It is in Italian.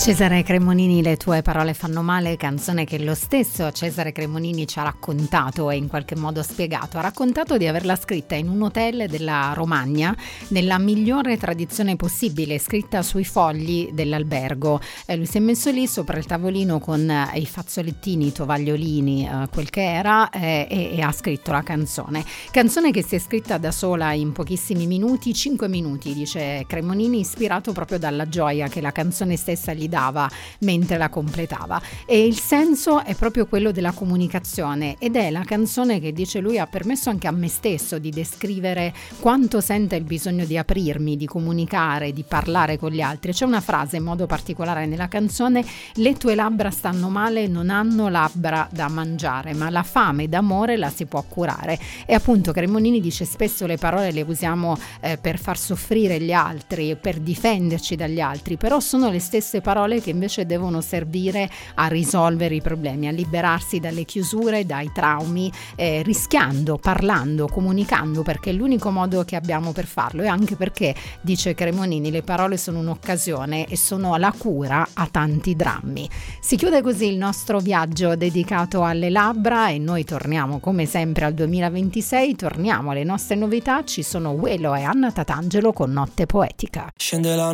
Cesare Cremonini, Le tue parole fanno male, canzone che lo stesso Cesare Cremonini ci ha raccontato e in qualche modo spiegato. Ha raccontato di averla scritta in un hotel della Romagna nella migliore tradizione possibile, scritta sui fogli dell'albergo. Lui si è messo lì sopra il tavolino con i fazzolettini, i tovagliolini, quel che era, e ha scritto la canzone che si è scritta da sola in pochissimi minuti, 5 minuti, dice Cremonini, ispirato proprio dalla gioia che la canzone stessa gli dava mentre la completava. E il senso è proprio quello della comunicazione, ed è la canzone che, dice lui, ha permesso anche a me stesso di descrivere quanto senta il bisogno di aprirmi, di comunicare, di parlare con gli altri. C'è una frase in modo particolare nella canzone: le tue labbra stanno male, non hanno labbra da mangiare, ma la fame d'amore la si può curare. E appunto Cremonini dice spesso le parole le usiamo per far soffrire gli altri, per difenderci dagli altri, però sono le stesse parole che invece devono servire a risolvere i problemi, a liberarsi dalle chiusure, dai traumi, rischiando, parlando, comunicando, perché è l'unico modo che abbiamo per farlo. E anche perché, dice Cremonini, le parole sono un'occasione e sono la cura a tanti drammi. Si chiude così il nostro viaggio dedicato alle labbra e noi torniamo come sempre al 2026, torniamo alle nostre novità. Ci sono Uelo e Anna Tatangelo con Notte Poetica. Scende la